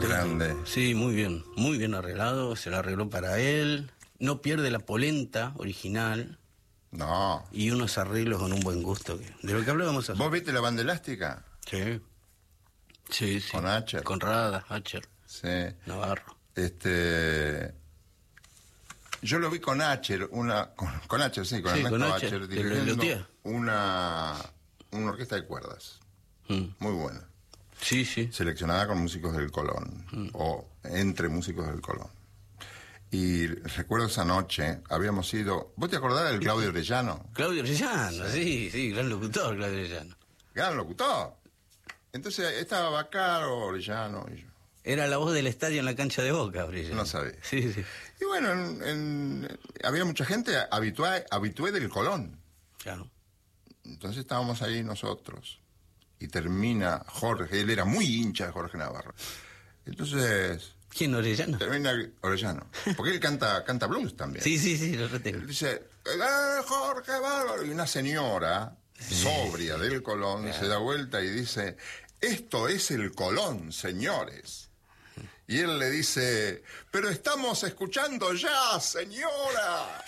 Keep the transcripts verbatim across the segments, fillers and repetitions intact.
Grande. Sí, muy bien, muy bien arreglado, se lo arregló para él, no pierde la polenta original. No. Y unos arreglos con un buen gusto, de lo que hablábamos hace. ¿Vos viste la banda elástica? Sí. Sí, sí. Con Acher. Con Rada, Acher. Sí. Navarro. Este... Yo lo vi con Acher, una... Con, con Acher, sí, con sí, Ernesto con Acher, dirigiendo una, una orquesta de cuerdas. Mm. Muy buena. Sí, sí. Seleccionada con músicos del Colón, mm. o entre músicos del Colón. Y recuerdo esa noche, habíamos ido... ¿Vos te acordás del Claudio Orellano? Claudio Orellano, sí, sí, gran locutor, Claudio Orellano. Gran locutor. Entonces estaba Bacaro, Orellano y yo. Era la voz del estadio en la cancha de Boca, Orellano. No sabía. Sí, sí. Y bueno, en, en, había mucha gente habitué, habitué del Colón. Claro. Entonces estábamos ahí nosotros. Y termina Jorge, él era muy hincha de Jorge Navarro. Entonces... ¿Quién, Orellano? Termina Orellano. Porque él canta, canta blues también. Sí, sí, sí, lo retengo. Él dice, ¡eh, Jorge Bárbaro! Y una señora sí. sobria del Colón claro. se da vuelta y dice, esto es el Colón, señores. Y él le dice, pero estamos escuchando ya, señora.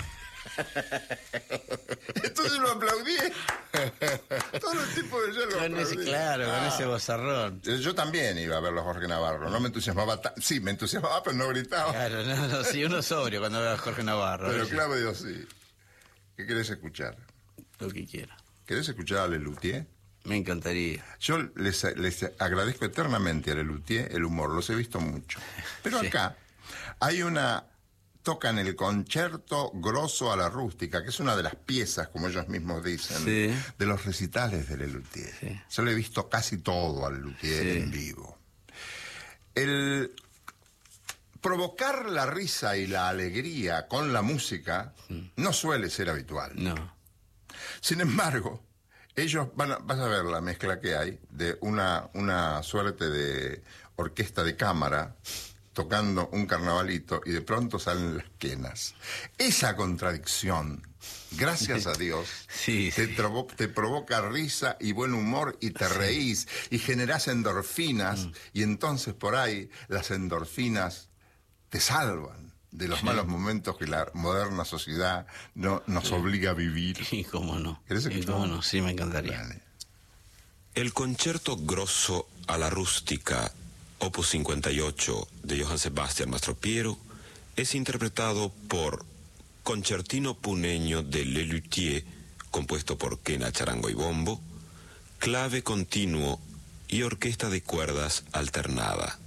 Entonces lo aplaudí. Todo el tipo de yo lo con ese, claro, ah. con ese vozarrón. Yo también iba a verlo a Jorge Navarro. No me entusiasmaba. Sí, me entusiasmaba, pero no gritaba. Claro, no, no, sí, uno sobrio cuando ve a Jorge Navarro. Pero Claudio sí. ¿Qué querés escuchar? Lo que quiera. ¿Querés escuchar a Lelutier? Me encantaría. Yo les, les agradezco eternamente a Lelutier el humor. Los he visto mucho. Pero sí. acá hay una... Tocan el Concerto Grosso a la Rústica, que es una de las piezas, como ellos mismos dicen, sí. de los recitales de Lelutier. Sí. Yo le he visto casi todo a Lelutier sí. en vivo. El provocar la risa y la alegría con la música sí. no suele ser habitual. No. Sin embargo, ellos van a, vas a ver la mezcla que hay de una, una suerte de orquesta de cámara tocando un carnavalito y de pronto salen las quenas. Esa contradicción, gracias a Dios, sí, te, sí. Trovo, te provoca risa y buen humor y te sí. reís y generás endorfinas mm. y entonces por ahí las endorfinas te salvan de los sí. malos momentos que la moderna sociedad no, nos sí. obliga a vivir. Y cómo no. ¿Querés y cómo no, sí me encantaría. Vale. El Concerto Grosso a la Rústica Opus cincuenta y ocho de Johann Sebastian Mastropiero es interpretado por Concertino Puneño de Lelutier, compuesto por quena, charango y bombo, clave continuo y orquesta de cuerdas alternada.